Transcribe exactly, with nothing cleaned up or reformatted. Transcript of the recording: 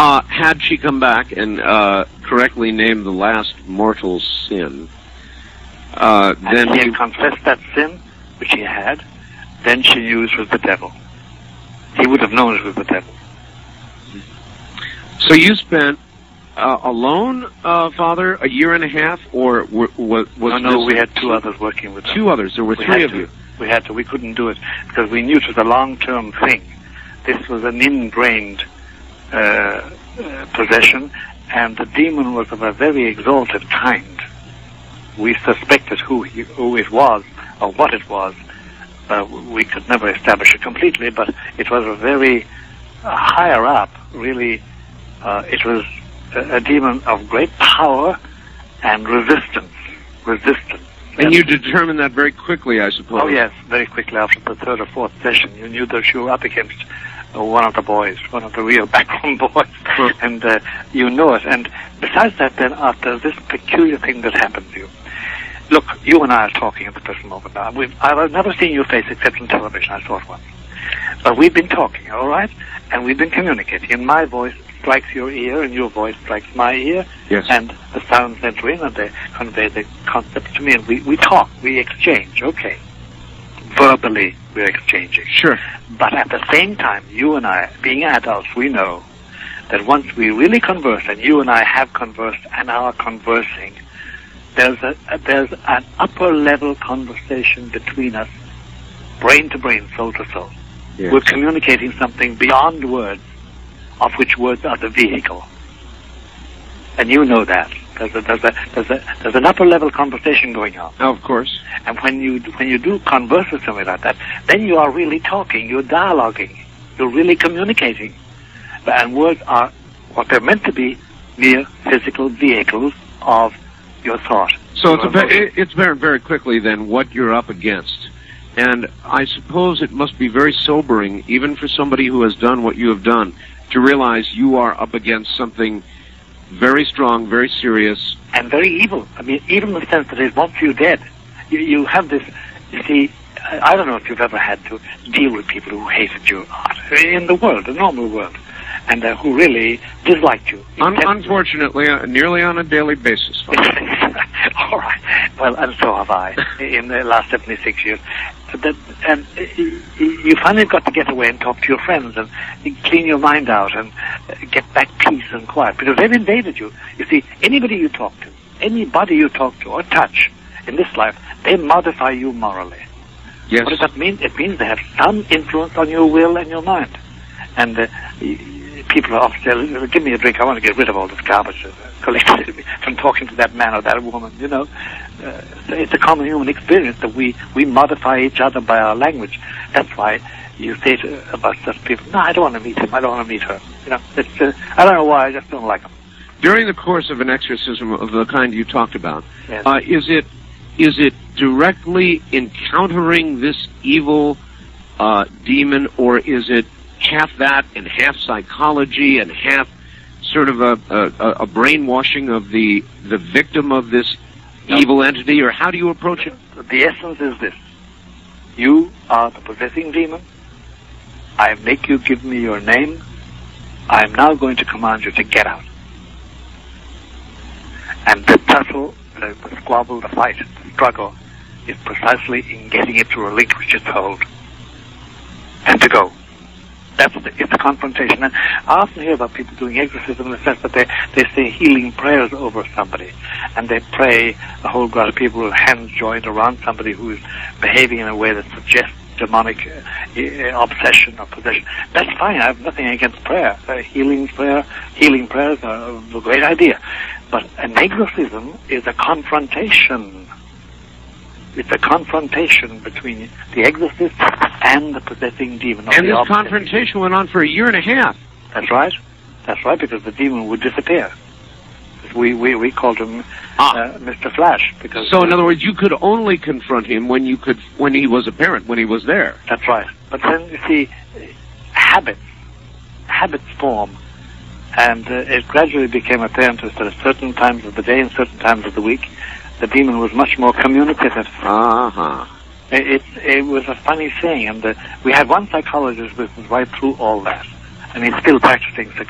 Uh, had she come back and uh, correctly named the last mortal sin, uh, and then he had you... confessed that sin, which he had, then she knew it was the devil. He would have known it was the devil. So you spent uh, alone, uh, Father, a year and a half, or w was no, no, we had two others working with us. Two others. There were we three of to, you. We had to. We couldn't do it because we knew it was a long-term thing. This was an ingrained uh, uh, possession, and the demon was of a very exalted kind. We suspected who he, who it was or what it was. Uh, we could never establish it completely, but it was a very uh, higher up, really. Uh, it was a, a demon of great power and resistance. Resistance. And you determined that very quickly, I suppose. Oh, yes, very quickly after the third or fourth session. You knew that you were up against uh, one of the boys, one of the real backroom boys, Sure. and uh, you know it. And besides that, then, after this peculiar thing that happened to you, look, you and I are talking at the present moment now. We've, I've never seen your face except on television. I saw it once. But we've been talking, all right? And we've been communicating. And my voice strikes your ear, and your voice strikes my ear. Yes. And the sounds enter in, and they convey the concept to me. And we, we talk, we exchange, okay. Verbally, we're exchanging. Sure. But at the same time, you and I, being adults, we know that once we really converse, and you and I have conversed and are conversing, there's a, a there's an upper level conversation between us, brain to brain, soul to soul. Yes. We're communicating something beyond words, of which words are the vehicle. And you know that. There's a, there's a, there's a, there's an upper level conversation going on. Oh, of course. And when you when you do converse with somebody like that, then you are really talking, you're dialoguing, you're really communicating. And words are what they're meant to be, mere physical vehicles of your thought. So your it's, a, it's very, very quickly then what you're up against. And I suppose it must be very sobering, even for somebody who has done what you have done, to realize you are up against something very strong, very serious. And very evil. I mean, even in the sense that it wants you dead. You, you have this, you see, I don't know if you've ever had to deal with people who hated you in the world, the normal world, and uh, who really disliked you. Un unfortunately, uh, nearly on a daily basis. All right. Well, and so have I in the last seventy-six years. That, and you finally got to get away and talk to your friends and clean your mind out and get back peace and quiet, because they've invaded you. You see, anybody you talk to, anybody you talk to or touch in this life, they modify you morally. Yes. What does that mean? It means they have some influence on your will and your mind. And uh, people are often saying, give me a drink, I want to get rid of all this garbage collected from talking to that man or that woman, you know. Uh, it's a common human experience that we, we modify each other by our language. That's why you say to, about such people, no, I don't want to meet him, I don't want to meet her. You know, it's, uh, I don't know why, I just don't like them. During the course of an exorcism of the kind you talked about, yes. uh, is it is it directly encountering this evil uh, demon, or is it half that and half psychology and half sort of a, a, a brainwashing of the the victim of this no. evil entity, or how do you approach it? The essence is this. You are the possessing demon. I make you give me your name. I am now going to command you to get out. And the tussle, the, the squabble, the fight, the struggle is precisely in getting it to relinquish its hold and to go. That's the, it's a confrontation. And I often hear about people doing exorcism in the sense that they, they say healing prayers over somebody. And they pray, a whole crowd of people with hands joined around somebody who is behaving in a way that suggests demonic uh, obsession or possession. That's fine. I have nothing against prayer. Uh, healing prayer, healing prayers are a great idea. But an exorcism is a confrontation. It's a confrontation between the exorcist and the possessing demon. And this confrontation went on for a year and a half. That's right. That's right, because the demon would disappear. We we we called him ah. uh, Mister Flash because. So, in other words, you could only confront him when you could, when he was apparent, when he was there. That's right. But then you see, habits, habits form, and uh, it gradually became apparent to us that at certain times of the day and certain times of the week, the demon was much more communicative. Uh-huh. It, it, it was a funny thing, and uh, we had one psychologist with us right through all that, and he's still practicing